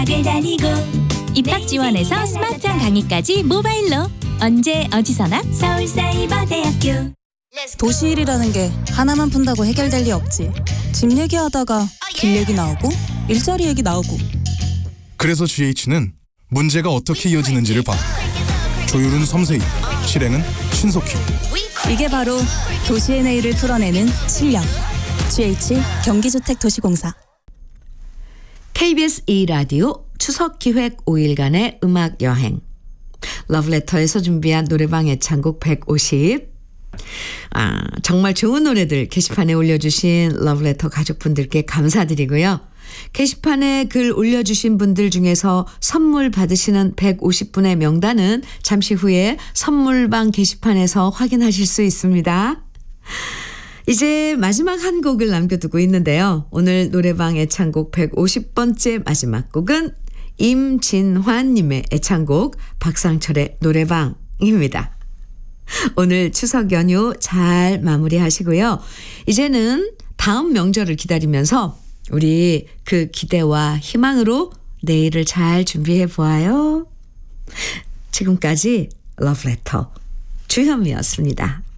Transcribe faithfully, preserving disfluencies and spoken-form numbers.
입학 지원에서 스마트한 강의까지 모바일로 언제 어디서나 서울사이버대학교. 도시일이라는 게 하나만 푼다고 해결될 리 없지. 집 얘기하다가 길 얘기 나오고 일자리 얘기 나오고. 그래서 지에이치는 문제가 어떻게 이어지는지를 봐. 조율은 섬세히, 실행은 신속히. 이게 바로 도시의 내일을 풀어내는 실력. 지에이치 경기주택도시공사. 케이비에스 이 라디오 추석기획 오 일간의 음악여행. 러브레터에서 준비한 노래방 애창곡 백오십. 아, 정말 좋은 노래들 게시판에 올려주신 러브레터 가족분들께 감사드리고요. 게시판에 글 올려주신 분들 중에서 선물 받으시는 백오십 분의 명단은 잠시 후에 선물방 게시판에서 확인하실 수 있습니다. 이제 마지막 한 곡을 남겨두고 있는데요. 오늘 노래방 애창곡 백오십 번째 마지막 곡은 임진환님의 애창곡 박상철의 노래방입니다. 오늘 추석 연휴 잘 마무리하시고요. 이제는 다음 명절을 기다리면서 우리 그 기대와 희망으로 내일을 잘 준비해 보아요. 지금까지 러브레터 주현미였습니다.